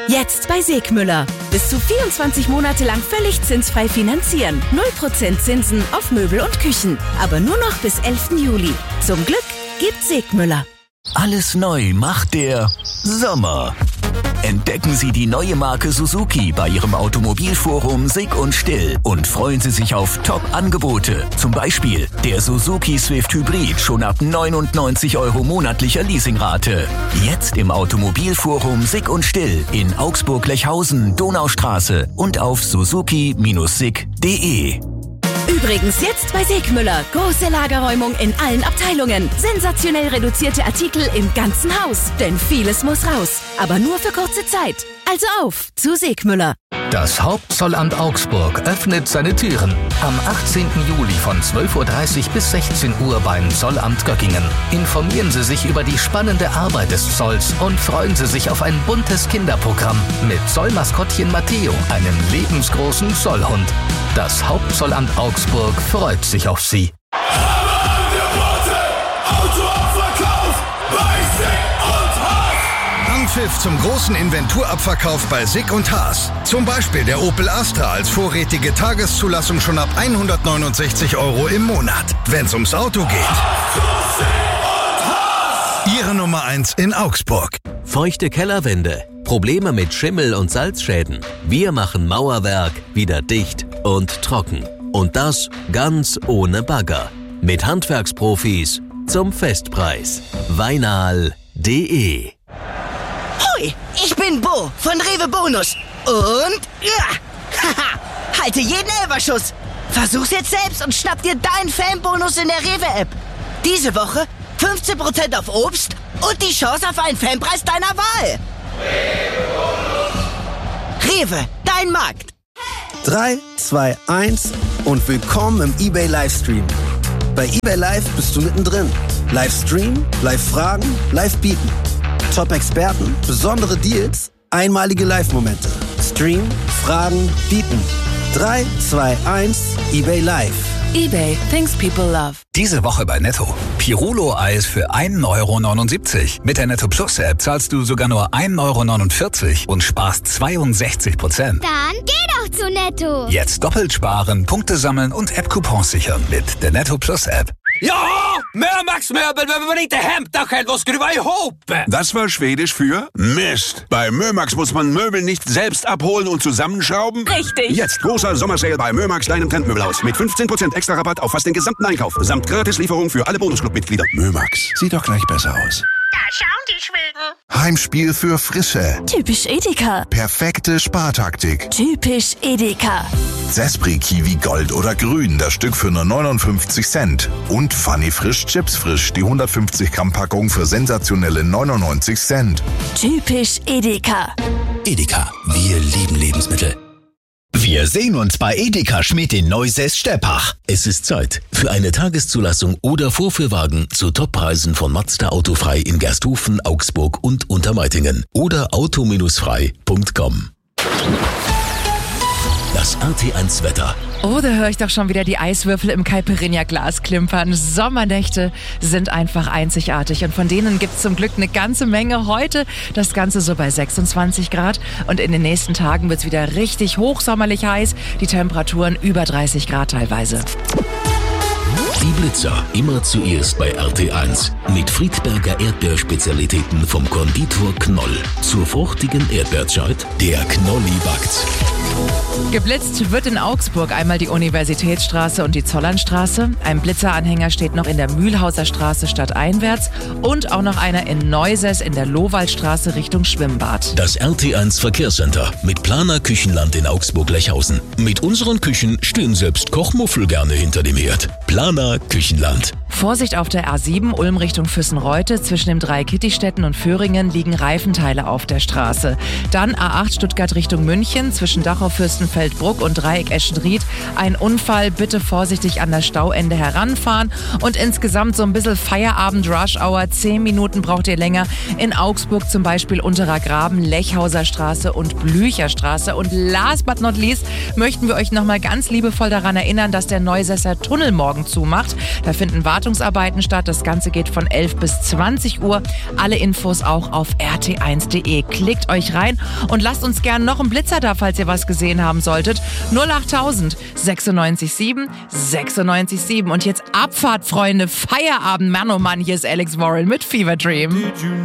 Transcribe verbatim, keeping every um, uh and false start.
Jetzt bei Segmüller. Bis zu vierundzwanzig Monate lang völlig zinsfrei finanzieren. null Prozent Zinsen auf Möbel und Küchen. Aber nur noch bis elften Juli. Zum Glück gibt's Segmüller. Alles neu macht der Sommer. Entdecken Sie die neue Marke Suzuki bei Ihrem Automobilforum Sick und Still und freuen Sie sich auf Top-Angebote. Zum Beispiel der Suzuki Swift Hybrid schon ab neunundneunzig Euro monatlicher Leasingrate. Jetzt im Automobilforum Sick und Still in Augsburg-Lechhausen, Donaustraße und auf suzuki Bindestrich sick punkt de. Übrigens jetzt bei Segmüller. Große Lagerräumung in allen Abteilungen. Sensationell reduzierte Artikel im ganzen Haus. Denn vieles muss raus. Aber nur für kurze Zeit. Also auf zu Segmüller. Das Hauptzollamt Augsburg öffnet seine Türen am achtzehnten Juli von zwölf Uhr dreißig bis sechzehn Uhr beim Zollamt Göggingen. Informieren Sie sich über die spannende Arbeit des Zolls und freuen Sie sich auf ein buntes Kinderprogramm mit Zollmaskottchen Matteo, einem lebensgroßen Zollhund. Das Hauptzollamt Augsburg freut sich auf Sie. Anpfiff zum großen Inventurabverkauf bei Sick und Haas. Zum Beispiel der Opel Astra als vorrätige Tageszulassung schon ab hundertneunundsechzig Euro im Monat. Wenn's ums Auto geht. Ihre Nummer eins in Augsburg. Feuchte Kellerwände, Probleme mit Schimmel und Salzschäden. Wir machen Mauerwerk wieder dicht und trocken. Und das ganz ohne Bagger. Mit Handwerksprofis zum Festpreis. Weinal punkt de. Hoi, ich bin Bo von Rewe Bonus. Und ja, haha, halte jeden Elberschuss. Versuch's jetzt selbst und schnapp dir deinen Fanbonus in der Rewe-App. Diese Woche fünfzehn Prozent auf Obst und die Chance auf einen Fanpreis deiner Wahl. Rewe, dein Markt. drei, zwei, eins und willkommen im eBay Livestream. Bei eBay Live bist du mittendrin. Livestream, Live-Fragen, Live-Bieten. Top-Experten, besondere Deals, einmalige Live-Momente. Stream, Fragen, Bieten. drei, zwei, eins, eBay Live. eBay, things people love. Diese Woche bei Netto. Pirolo-Eis für ein Euro neunundsiebzig. Mit der Netto Plus App zahlst du sogar nur ein Euro neunundvierzig und sparst zweiundsechzig Prozent. Dann geh doch zu Netto. Jetzt doppelt sparen, Punkte sammeln und App-Coupons sichern mit der Netto Plus App. Ja, Mömax-Möbel behöver man inte hämta själv och skruva ihop. Das war Schwedisch für Mist. Bei Mömax muss man Möbel nicht selbst abholen und zusammenschrauben. Richtig. Jetzt großer Sommersale bei Mömax, deinem Trendmöbelhaus. Mit fünfzehn Prozent extra Rabatt auf fast den gesamten Einkauf. Samt Gratislieferung für alle Bonusclub-Mitglieder. Mömax, sieht doch gleich besser aus. Da schauen die Schweden. Heimspiel für Frische. Typisch Edeka. Perfekte Spartaktik. Typisch Edeka. Zespri Kiwi Gold oder Grün, das Stück für nur neunundfünfzig Cent. Und Funny Frisch Chips Frisch, die hundertfünfzig Gramm Packung für sensationelle neunundneunzig Cent. Typisch Edeka. Edeka, wir lieben Lebensmittel. Wir sehen uns bei Edeka Schmidt in Neusäß-Steppach. Es ist Zeit für eine Tageszulassung oder Vorführwagen zu Toppreisen von Mazda Autofrei in Gersthofen, Augsburg und Untermeitingen oder auto frei punkt com. Das R T eins Wetter. Oh, da höre ich doch schon wieder die Eiswürfel im Caipirinha-Glas klimpern. Sommernächte sind einfach einzigartig und von denen gibt es zum Glück eine ganze Menge. Heute das Ganze so bei sechsundzwanzig Grad und in den nächsten Tagen wird es wieder richtig hochsommerlich heiß. Die Temperaturen über dreißig Grad teilweise. Die Blitzer immer zuerst bei R T eins. Mit Friedberger Erdbeerspezialitäten vom Konditor Knoll. Zur fruchtigen Erdbeerzeit, der Knolli backt. Geblitzt wird in Augsburg einmal die Universitätsstraße und die Zollernstraße. Ein Blitzeranhänger steht noch in der Mühlhauser Straße stadteinwärts und auch noch einer in Neusäß in der Lohwaldstraße Richtung Schwimmbad. Das R T eins Verkehrscenter mit Planer Küchenland in Augsburg-Lechhausen. Mit unseren Küchen stehen selbst Kochmuffel gerne hinter dem Herd. Planer Küchenland. Vorsicht auf der A sieben Ulm Richtung Füssenreute. Zwischen dem Dreikittistetten und Föhringen liegen Reifenteile auf der Straße. Dann A acht Stuttgart Richtung München zwischen Dachau Fürstenfeldbruck und Dreieck Eschenried. Ein Unfall, bitte vorsichtig an das Stauende heranfahren und insgesamt so ein bisschen Feierabend Rush Hour. Zehn Minuten braucht ihr länger. In Augsburg zum Beispiel Unterer Graben, Lechhauser Straße und Blücher Straße. Und last but not least möchten wir euch nochmal ganz liebevoll daran erinnern, dass der Neusässer Tunnel morgen zumacht. Da finden Wartungsarbeiten statt. Das Ganze geht von elf bis zwanzig Uhr. Alle Infos auch auf r t eins punkt d e. Klickt euch rein und lasst uns gerne noch einen Blitzer da, falls ihr was gesehen haben solltet. null achttausend sechsundneunzig sieben sechsundneunzig sieben. Und jetzt Abfahrt, Freunde. Feierabend, Mann oh Mann. Hier ist Alex Warren mit Fever Dream.